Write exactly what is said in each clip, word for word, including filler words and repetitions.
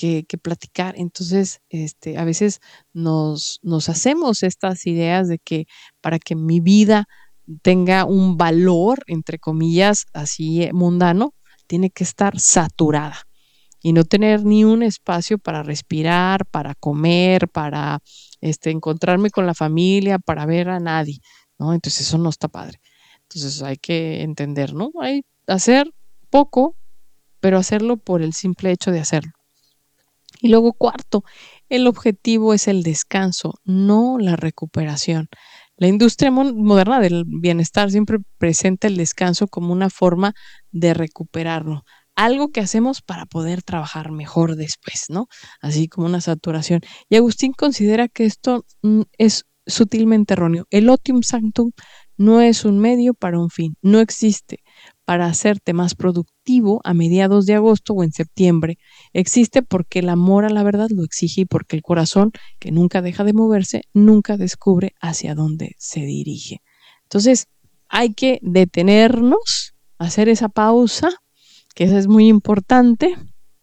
que, que platicar. Entonces, este, a veces nos, nos hacemos estas ideas de que para que mi vida tenga un valor, entre comillas, así eh, mundano, tiene que estar saturada y no tener ni un espacio para respirar, para comer, para este, encontrarme con la familia, para ver a nadie, ¿no? Entonces eso no está padre. Entonces hay que entender, ¿no? Hay hacer poco, pero hacerlo por el simple hecho de hacerlo. Y luego cuarto, el objetivo es el descanso, no la recuperación. La industria moderna del bienestar siempre presenta el descanso como una forma de recuperarlo, algo que hacemos para poder trabajar mejor después, ¿no? Así como una saturación. Y Agustín considera que esto mm, es sutilmente erróneo. El otium sanctum no es un medio para un fin, no existe para hacerte más productivo a mediados de agosto o en septiembre. Existe porque el amor a la verdad lo exige y porque el corazón, que nunca deja de moverse, nunca descubre hacia dónde se dirige. Entonces, hay que detenernos, hacer esa pausa, que esa es muy importante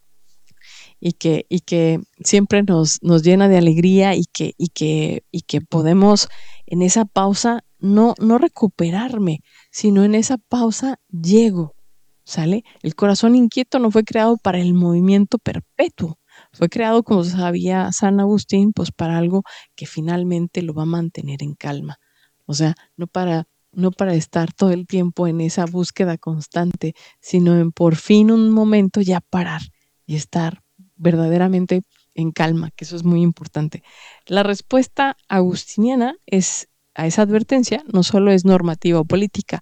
y que, y que siempre nos, nos llena de alegría y que, y, que, y que podemos en esa pausa no, no recuperarme, sino en esa pausa llego, ¿sale? El corazón inquieto no fue creado para el movimiento perpetuo, fue creado, como sabía San Agustín, pues para algo que finalmente lo va a mantener en calma. O sea, no para, no para estar todo el tiempo en esa búsqueda constante, sino en por fin un momento ya parar y estar verdaderamente en calma, que eso es muy importante. La respuesta agustiniana es a esa advertencia no solo es normativa o política,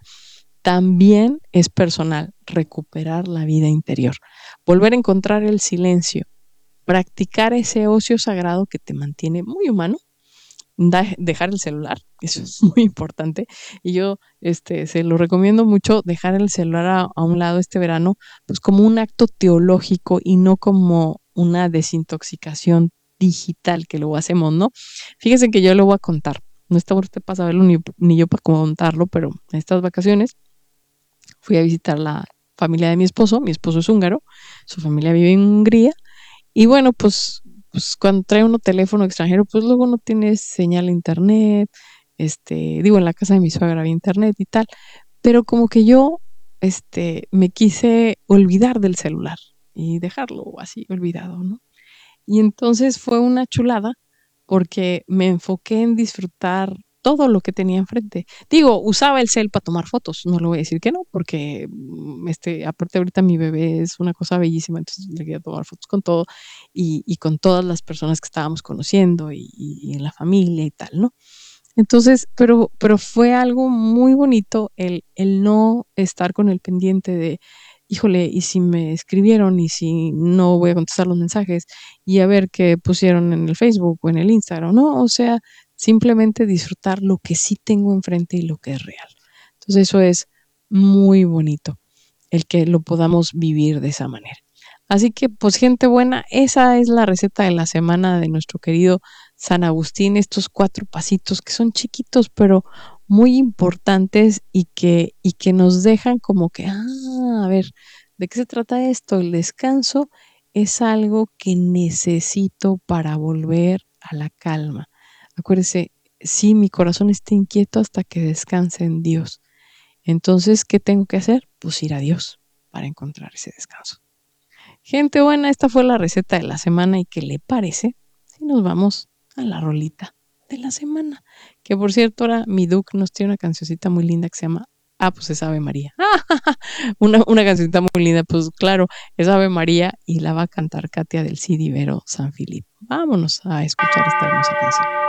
también es personal, recuperar la vida interior, volver a encontrar el silencio, practicar ese ocio sagrado que te mantiene muy humano, da, dejar el celular, eso es muy importante, y yo este, se lo recomiendo mucho, dejar el celular a, a un lado este verano, pues como un acto teológico y no como una desintoxicación digital que luego hacemos, ¿no? Fíjense que yo lo voy a contar, no está usted para saberlo ni, ni yo para contarlo, pero en estas vacaciones fui a visitar la familia de mi esposo, mi esposo es húngaro, su familia vive en Hungría, y bueno, pues, pues cuando trae uno teléfono extranjero, pues luego no tiene señal a internet, este, digo, en la casa de mi suegra había internet y tal, pero como que yo, este, me quise olvidar del celular y dejarlo así olvidado, ¿no? Y entonces fue una chulada porque me enfoqué en disfrutar todo lo que tenía enfrente. Digo, usaba el cel para tomar fotos, no le voy a decir que no, porque este, aparte ahorita mi bebé es una cosa bellísima, entonces le quería tomar fotos con todo y, y con todas las personas que estábamos conociendo y, y, y en la familia y tal, ¿no? Entonces, pero, pero fue algo muy bonito el, el no estar con el pendiente de, híjole, y si me escribieron y si no voy a contestar los mensajes y a ver qué pusieron en el Facebook o en el Instagram, ¿no? O sea, simplemente disfrutar lo que sí tengo enfrente y lo que es real. Entonces eso es muy bonito, el que lo podamos vivir de esa manera. Así que, pues, gente buena, esa es la receta de la semana de nuestro querido San Agustín, estos cuatro pasitos que son chiquitos, pero muy importantes y que, y que nos dejan como que, ah, a ver, ¿de qué se trata esto? El descanso es algo que necesito para volver a la calma. Acuérdese, sí, mi corazón está inquieto hasta que descanse en Dios. Entonces, ¿qué tengo que hacer? Pues ir a Dios para encontrar ese descanso. Gente buena, esta fue la receta de la semana y ¿qué le parece si nos vamos a la rolita de la semana? Que por cierto, ahora mi Duke nos tiene una cancioncita muy linda que se llama, ah, pues es Ave María. una, una cancioncita muy linda, pues claro, es Ave María y la va a cantar Katia del Cid Ibero San Filipo. Vámonos a escuchar esta hermosa canción.